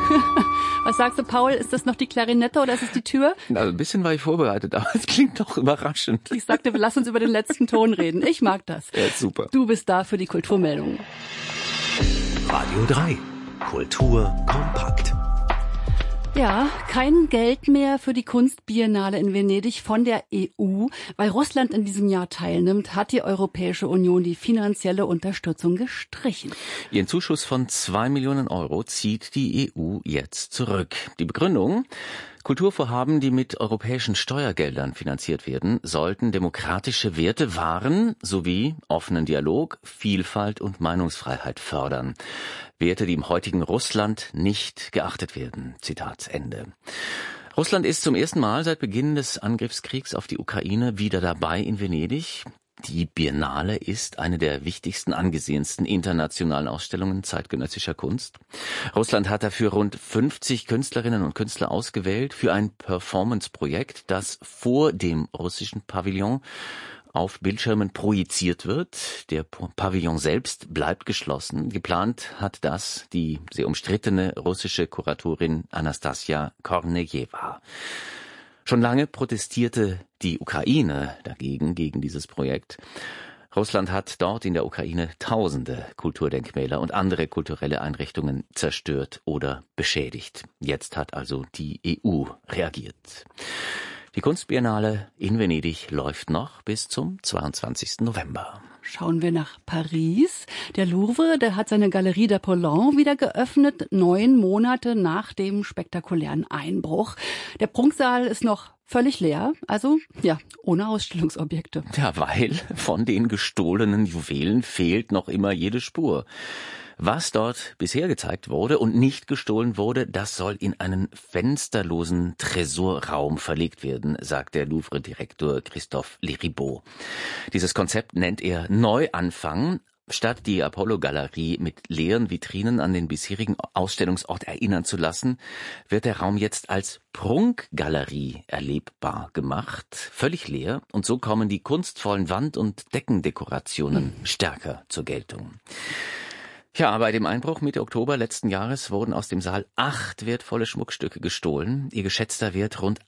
Was sagst du, Paul? Ist das noch die Klarinette oder ist es die Tür? Also ein bisschen war ich vorbereitet, aber es klingt doch überraschend. Ich sagte, lass uns über den letzten Ton reden. Ich mag das. Ja, super. Du bist da für die Kulturmeldungen. Radio 3. Kultur kompakt. Ja, kein Geld mehr für die Kunstbiennale in Venedig von der EU. Weil Russland in diesem Jahr teilnimmt, hat die Europäische Union die finanzielle Unterstützung gestrichen. Ihren Zuschuss von 2 Millionen Euro zieht die EU jetzt zurück. Die Begründung: Kulturvorhaben, die mit europäischen Steuergeldern finanziert werden, sollten demokratische Werte wahren sowie offenen Dialog, Vielfalt und Meinungsfreiheit fördern. Werte, die im heutigen Russland nicht geachtet werden. Zitat Ende. Russland ist zum ersten Mal seit Beginn des Angriffskriegs auf die Ukraine wieder dabei in Venedig. Die Biennale ist eine der wichtigsten, angesehensten internationalen Ausstellungen zeitgenössischer Kunst. Russland hat dafür rund 50 Künstlerinnen und Künstler ausgewählt für ein Performance-Projekt, das vor dem russischen Pavillon auf Bildschirmen projiziert wird. Der Pavillon selbst bleibt geschlossen. Geplant hat das die sehr umstrittene russische Kuratorin Anastasia Kornejewa. Schon lange protestierte die Ukraine dagegen, gegen dieses Projekt. Russland hat dort in der Ukraine tausende Kulturdenkmäler und andere kulturelle Einrichtungen zerstört oder beschädigt. Jetzt hat also die EU reagiert. Die Kunstbiennale in Venedig läuft noch bis zum 22. November. Schauen wir nach Paris. Der Louvre, der hat seine Galerie d'Apollon wieder geöffnet, 9 Monate nach dem spektakulären Einbruch. Der Prunksaal ist noch völlig leer, also ja, ohne Ausstellungsobjekte. Ja, weil von den gestohlenen Juwelen fehlt noch immer jede Spur. Was dort bisher gezeigt wurde und nicht gestohlen wurde, das soll in einen fensterlosen Tresorraum verlegt werden, sagt der Louvre-Direktor Christophe Leribaud. Dieses Konzept nennt er Neuanfang. Statt die Apollo-Galerie mit leeren Vitrinen an den bisherigen Ausstellungsort erinnern zu lassen, wird der Raum jetzt als Prunkgalerie erlebbar gemacht, völlig leer, und so kommen die kunstvollen Wand- und Deckendekorationen stärker zur Geltung. Ja, bei dem Einbruch Mitte Oktober letzten Jahres wurden aus dem Saal 8 wertvolle Schmuckstücke gestohlen. Ihr geschätzter Wert rund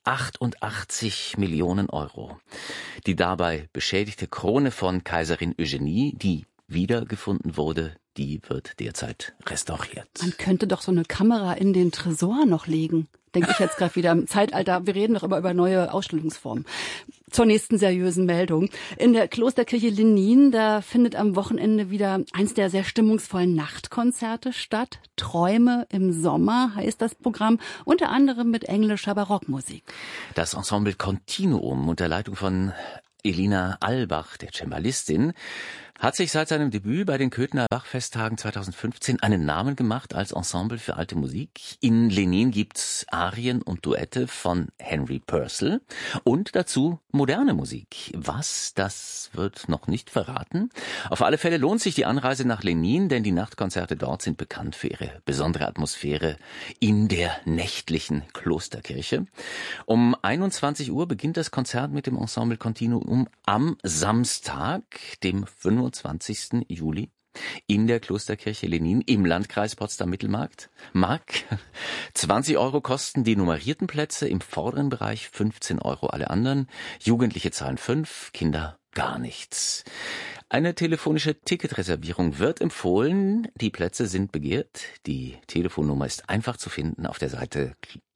88 Millionen Euro. Die dabei beschädigte Krone von Kaiserin Eugenie, die wiedergefunden wurde, die wird derzeit restauriert. Man könnte doch so eine Kamera in den Tresor noch legen, denke ich jetzt gerade wieder im Zeitalter. Wir reden doch immer über neue Ausstellungsformen. Zur nächsten seriösen Meldung. In der Klosterkirche Lenin, da findet am Wochenende wieder eins der sehr stimmungsvollen Nachtkonzerte statt. Träume im Sommer heißt das Programm, unter anderem mit englischer Barockmusik. Das Ensemble Continuum unter Leitung von Elina Albach, der Cembalistin, hat sich seit seinem Debüt bei den Köthener Bachfesttagen 2015 einen Namen gemacht als Ensemble für alte Musik. In Lenin gibt's Arien und Duette von Henry Purcell und dazu moderne Musik. Was, das wird noch nicht verraten. Auf alle Fälle lohnt sich die Anreise nach Lenin, denn die Nachtkonzerte dort sind bekannt für ihre besondere Atmosphäre in der nächtlichen Klosterkirche. Um 21 Uhr beginnt das Konzert mit dem Ensemble Continuum am Samstag, dem 25. Juli in der Klosterkirche Lenin im Landkreis Potsdam-Mittelmark. 20 Euro kosten die nummerierten Plätze, im vorderen Bereich 15 Euro alle anderen. Jugendliche zahlen 5, Kinder gar nichts. Eine telefonische Ticketreservierung wird empfohlen. Die Plätze sind begehrt. Die Telefonnummer ist einfach zu finden auf der Seite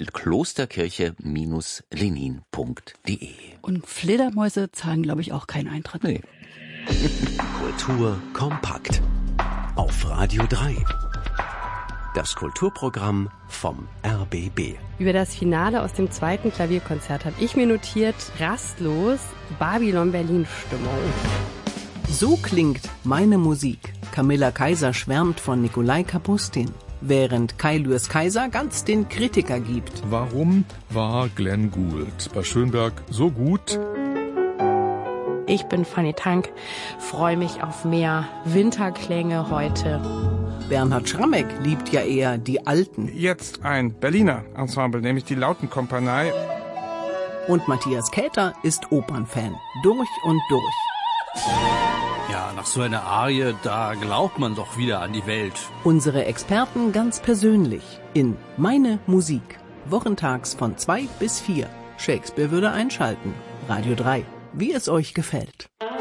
klosterkirche-lenin.de. Und Fledermäuse zahlen, glaube ich, auch keinen Eintritt. Nee. Kultur kompakt. Auf Radio 3. Das Kulturprogramm vom RBB. Über das Finale aus dem 2. Klavierkonzert habe ich mir notiert: rastlos, Babylon Berlin Stimmung. So klingt meine Musik. Camilla Kaiser schwärmt von Nikolai Kapustin, während Kai Lürs Kaiser ganz den Kritiker gibt. Warum war Glenn Gould bei Schönberg so gut? Ich bin Fanny Tank, freue mich auf mehr Winterklänge heute. Bernhard Schrammeck liebt ja eher die Alten. Jetzt ein Berliner Ensemble, nämlich die Lautenkompanie. Und Matthias Käther ist Opernfan, durch und durch. Ja, nach so einer Arie, da glaubt man doch wieder an die Welt. Unsere Experten ganz persönlich in Meine Musik. Wochentags von 2 bis 4. Shakespeare würde einschalten. Radio 3. Wie es euch gefällt.